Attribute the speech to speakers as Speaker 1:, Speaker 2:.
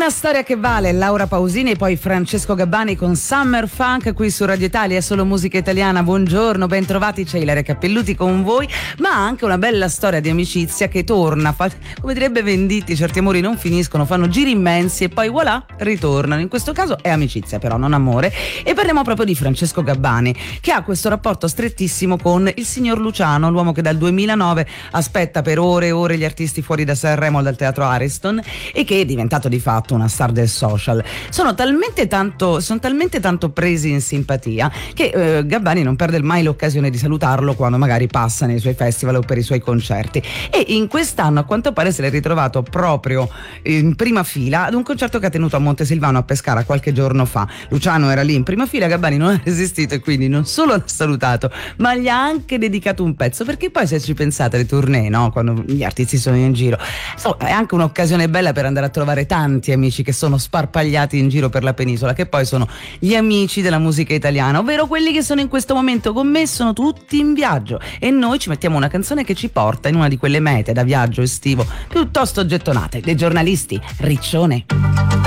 Speaker 1: Una storia che vale, Laura Pausini e poi Francesco Gabbani con Summer Funk qui su Radio Italia, è solo musica italiana. Buongiorno, ben trovati, c'è Ilaria Cappelluti con voi, ma anche una bella storia di amicizia che torna, come direbbe Venditti, certi amori non finiscono, fanno giri immensi e poi voilà, ritornano. In questo caso è amicizia però, non amore, e parliamo proprio di Francesco Gabbani, che ha questo rapporto strettissimo con il signor Luciano, l'uomo che dal 2009 aspetta per ore e ore gli artisti fuori da Sanremo, dal teatro Ariston, e che è diventato di fatto una star del social. Sono talmente tanto presi in simpatia che Gabbani non perde mai l'occasione di salutarlo quando magari passa nei suoi festival o per i suoi concerti, e in quest'anno a quanto pare se l'è ritrovato proprio in prima fila ad un concerto che ha tenuto a Montesilvano a Pescara qualche giorno fa. Luciano era lì in prima fila, Gabbani non ha resistito e quindi non solo l'ha salutato ma gli ha anche dedicato un pezzo, perché poi se ci pensate le tournée, no? Quando gli artisti sono in giro, è anche un'occasione bella per andare a trovare tanti amici che sono sparpagliati in giro per la penisola, che poi sono gli amici della musica italiana, ovvero quelli che sono in questo momento con me, sono tutti in viaggio e noi ci mettiamo una canzone che ci porta in una di quelle mete da viaggio estivo piuttosto gettonate, dei giornalisti, Riccione.